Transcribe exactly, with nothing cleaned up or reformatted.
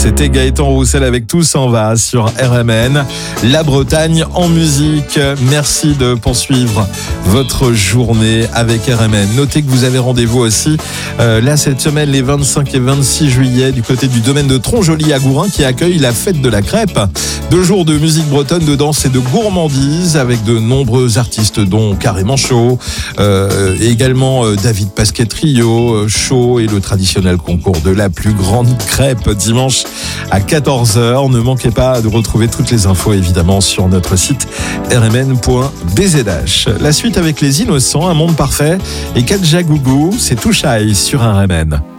C'était Gaëtan Roussel avec Tout s'en va sur R M N. La Bretagne en musique. Merci de poursuivre votre journée avec R M N. Notez que vous avez rendez-vous aussi euh, là cette semaine les vingt-cinq et vingt-six juillet du côté du domaine de Tronjoli à Gourin qui accueille la fête de la crêpe. Deux jours de musique bretonne, de danse et de gourmandise avec de nombreux artistes dont Carrément Chaud, euh, et également euh, David Pasquet Trio, euh, Chaud et le traditionnel concours de la plus grande crêpe dimanche à quatorze heures. Ne manquez pas de retrouver toutes les infos évidemment sur notre site r m n point b z h. La suite avec les Innocents, Un monde parfait et Kadja Gougou, c'est Touchaï sur R M N.